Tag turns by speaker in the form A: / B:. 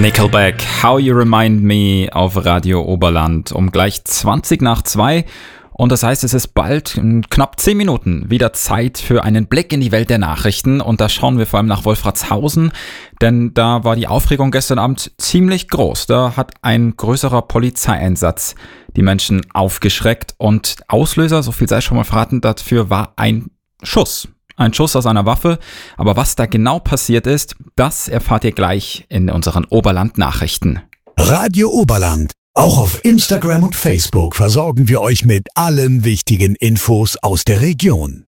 A: Nickelback, How You Remind Me auf Radio Oberland um gleich 20 nach 2. Und das heißt, es ist bald in knapp 10 Minuten wieder Zeit für einen Blick in die Welt der Nachrichten. Und da schauen wir vor allem nach Wolfratshausen, denn da war die Aufregung gestern Abend ziemlich groß. Da hat ein größerer Polizeieinsatz die Menschen aufgeschreckt und Auslöser, so viel sei schon mal verraten, dafür war ein Schuss. Ein Schuss aus einer Waffe, aber was da genau passiert ist, das erfahrt ihr gleich in unseren Oberland-Nachrichten.
B: Radio Oberland. Auch auf Instagram und Facebook versorgen wir euch mit allen wichtigen Infos aus der Region.